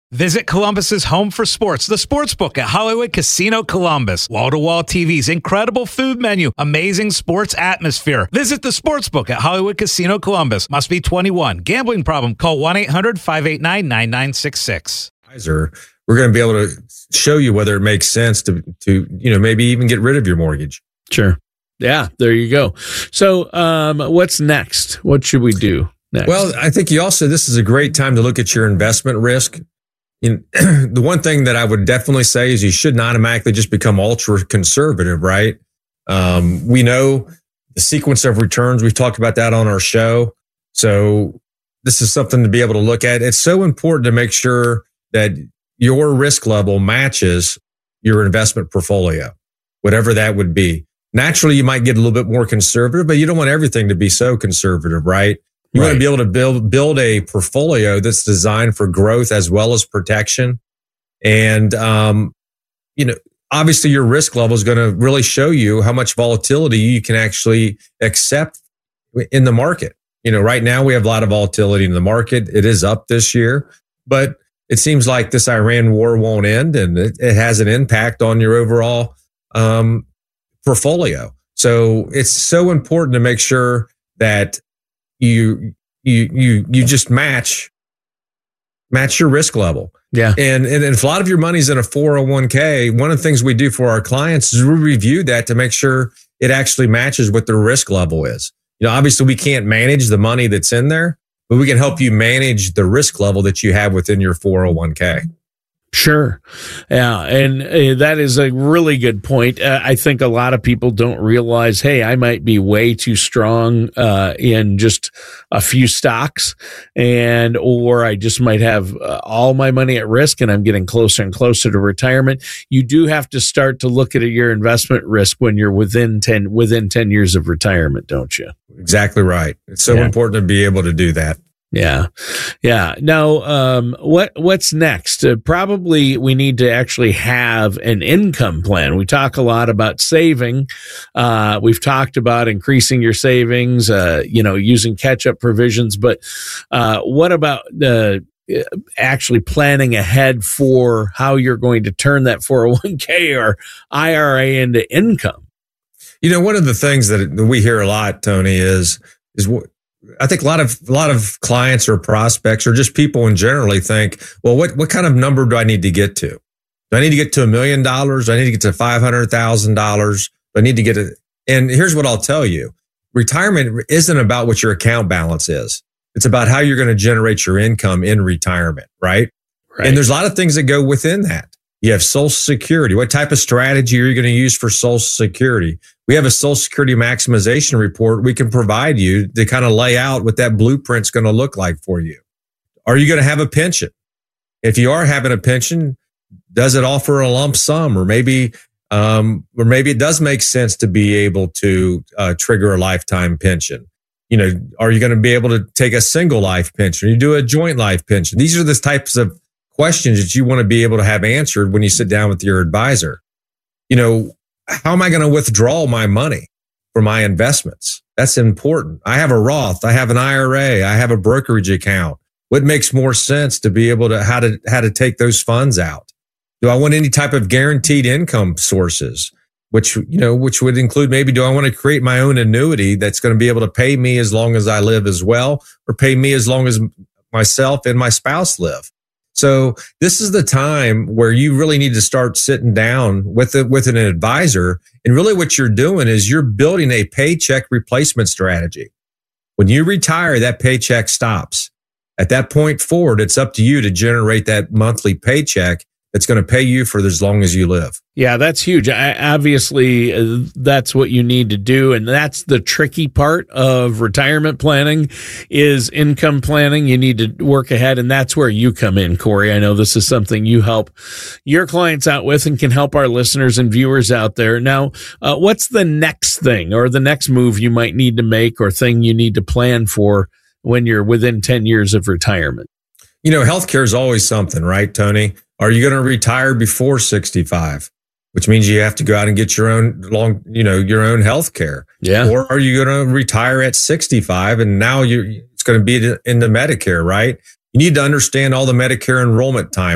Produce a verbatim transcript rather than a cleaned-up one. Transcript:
Visit Columbus's home for sports, the Sportsbook at Hollywood Casino Columbus. Wall-to-wall T Vs, incredible food menu, amazing sports atmosphere. Visit the Sportsbook at Hollywood Casino Columbus. Must be twenty-one. Gambling problem? Call one eight hundred five eight nine nine nine six six. We're going to be able to show you whether it makes sense to, to, you know, maybe even get rid of your mortgage. Sure. Yeah, there you go. So um, what's next? What should we do next? Well, I think you also, this is a great time to look at your investment risk. You know, the one thing that I would definitely say is you should not automatically just become ultra conservative, right? Um, we know the sequence of returns. We've talked about that on our show. So this is something to be able to look at. It's so important to make sure that your risk level matches your investment portfolio, whatever that would be. Naturally, you might get a little bit more conservative, but you don't want everything to be so conservative, right? You right. want to be able to build build a portfolio that's designed for growth as well as protection. And, um, you know, obviously your risk level is going to really show you how much volatility you can actually accept in the market. You know, right now we have a lot of volatility in the market. It is up this year, but it seems like this Iran war won't end, and it, it has an impact on your overall um, portfolio. So it's so important to make sure that you you you you just match match your risk level. Yeah. And, and if a lot of your money's in a four oh one k, one of the things we do for our clients is we review that to make sure it actually matches what their risk level is. You know, obviously we can't manage the money that's in there, but we can help you manage the risk level that you have within your four oh one k. Sure. Yeah. And uh, that is a really good point. Uh, I think a lot of people don't realize, hey, I might be way too strong uh, in just a few stocks, and or I just might have uh, all my money at risk and I'm getting closer and closer to retirement. You do have to start to look at your investment risk when you're within ten within ten years of retirement, don't you? Exactly right. It's so yeah. important to be able to do that. Yeah. Yeah. Now, um, what, what's next? Uh, probably we need to actually have an income plan. We talk a lot about saving. Uh, we've talked about increasing your savings, uh, you know, using catch-up provisions, but, uh, what about, uh, actually planning ahead for how you're going to turn that four oh one k or I R A into income? You know, one of the things that we hear a lot, Tony, is, is what, I think a lot of a lot of clients or prospects or just people in generally think, well, what what kind of number do I need to get to? Do I need to get to a million dollars? Do I need to get to five hundred thousand dollars? Do I need to get it? And here's what I'll tell you: retirement isn't about what your account balance is. It's about how you're going to generate your income in retirement, right? Right. And there's a lot of things that go within that. You have Social Security. What type of strategy are you going to use for Social Security? We have a Social Security maximization report we can provide you to kind of lay out what that blueprint's going to look like for you. Are you going to have a pension? If you are having a pension, does it offer a lump sum, or maybe, um, or maybe it does make sense to be able to uh, trigger a lifetime pension? You know, are you going to be able to take a single life pension? You do a joint life pension. These are the types of questions that you want to be able to have answered when you sit down with your advisor. You know, how am I going to withdraw my money for my investments? That's important. I have a Roth. I have an I R A. I have a brokerage account. What makes more sense to be able to, how to, how to take those funds out? Do I want any type of guaranteed income sources, which, you know, which would include maybe, do I want to create my own annuity that's going to be able to pay me as long as I live as well, or pay me as long as myself and my spouse live? So this is the time where you really need to start sitting down with a, with an advisor. And really what you're doing is you're building a paycheck replacement strategy. When you retire, that paycheck stops. At that point forward, it's up to you to generate that monthly paycheck that's going to pay you for as long as you live. Yeah, that's huge. I, obviously, uh, that's what you need to do. And that's the tricky part of retirement planning is income planning. You need to work ahead. And that's where you come in, Corey. I know this is something you help your clients out with and can help our listeners and viewers out there. Now, uh, what's the next thing or the next move you might need to make or thing you need to plan for when you're within ten years of retirement? You know, healthcare is always something, right, Tony? Are you going to retire before sixty-five? Which means you have to go out and get your own long, you know, your own health care. Yeah. Or are you going to retire at sixty-five and now you're, it's going to be into Medicare, right? You need to understand all the Medicare enrollment time.